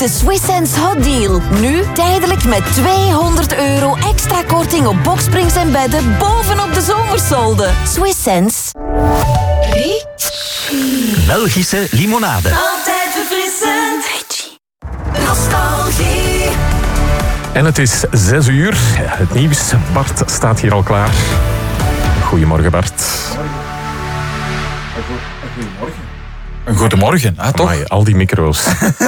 de Swiss Sense Hot Deal. Nu tijdelijk met €200 extra korting op boksprings en bedden bovenop de zomersolden. Swiss Sense. Belgische limonade. Altijd verfrissend. Nostalgie. En het is 6 uur. Het nieuws. Bart staat hier al klaar. Goedemorgen, Bart. Een goedemorgen, toch? Amai, al die micro's.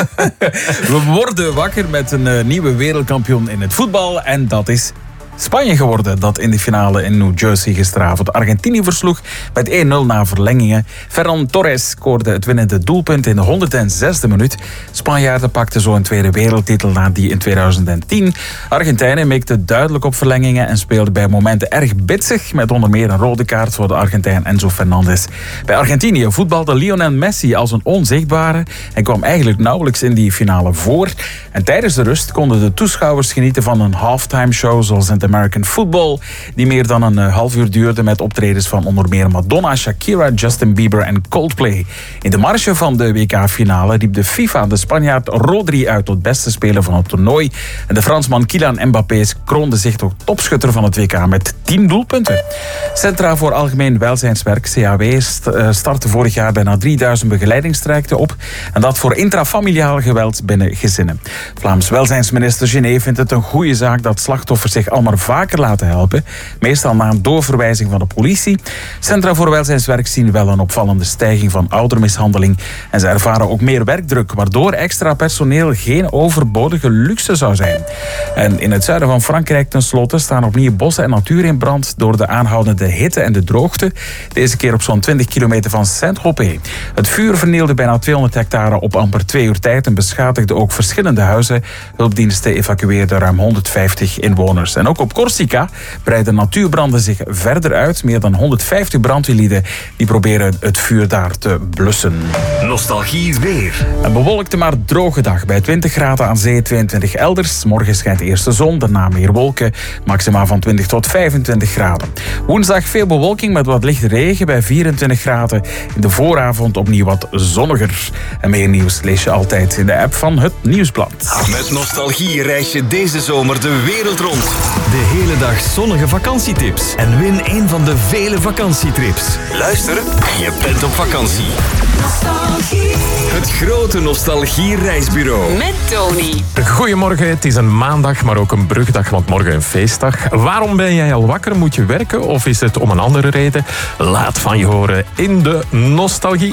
We worden wakker met een nieuwe wereldkampioen in het voetbal. En dat is Spanje geworden, dat in de finale in New Jersey gisteravond Argentinië versloeg met 1-0 na verlengingen. Ferran Torres scoorde het winnende doelpunt in de 106e minuut. Spanjaarden pakten zo een tweede wereldtitel na die in 2010. Argentijnen mikten duidelijk op verlengingen en speelden bij momenten erg bitsig, met onder meer een rode kaart voor de Argentijn Enzo Fernandez. Bij Argentinië voetbalde Lionel Messi als een onzichtbare en kwam eigenlijk nauwelijks in die finale voor. En tijdens de rust konden de toeschouwers genieten van een halftime show zoals in American Football, die meer dan een half uur duurde met optredens van onder meer Madonna, Shakira, Justin Bieber en Coldplay. In de marge van de WK-finale riep de FIFA de Spanjaard Rodri uit tot beste speler van het toernooi. En de Fransman Kylian Mbappé kroonde zich tot topschutter van het WK met 10 doelpunten. Centra voor Algemeen Welzijnswerk, CAW, startte vorig jaar bijna 3000 begeleidingstrajecten op. En dat voor intrafamiliaal geweld binnen gezinnen. Vlaams welzijnsminister Gené vindt het een goede zaak dat slachtoffers zich allemaal vaker laten helpen, meestal na een doorverwijzing van de politie. Centra voor Welzijnswerk zien wel een opvallende stijging van oudermishandeling en ze ervaren ook meer werkdruk, waardoor extra personeel geen overbodige luxe zou zijn. En in het zuiden van Frankrijk tenslotte staan opnieuw bossen en natuur in brand door de aanhoudende hitte en de droogte. Deze keer op zo'n 20 kilometer van Saint-Tropez. Het vuur vernielde bijna 200 hectare op amper 2 uur tijd en beschadigde ook verschillende huizen. Hulpdiensten evacueerden ruim 150 inwoners. En ook op Corsica breiden natuurbranden zich verder uit. Meer dan 150 brandweerlieden die proberen het vuur daar te blussen. Nostalgie weer. Een bewolkte maar droge dag bij 20 graden aan zee, 22 elders. Morgen schijnt eerst de zon, daarna meer wolken. Maxima van 20 tot 25 graden. Woensdag veel bewolking met wat lichte regen bij 24 graden. In de vooravond opnieuw wat zonniger. En meer nieuws lees je altijd in de app van Het Nieuwsblad. Met Nostalgie reis je deze zomer de wereld rond. De hele dag zonnige vakantietips. En win een van de vele vakantietrips. Luister en je bent op vakantie. Nostalgie. Het grote Nostalgie reisbureau. Met Tony. Goedemorgen, het is een maandag, maar ook een brugdag, want morgen een feestdag. Waarom ben jij al wakker? Moet je werken of is het om een andere reden? Laat van je horen in de Nostalgie